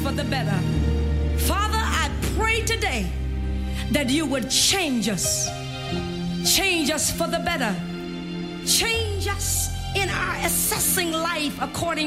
for the better. Father, I pray today that you would change us for the better. Change us in our assessing life according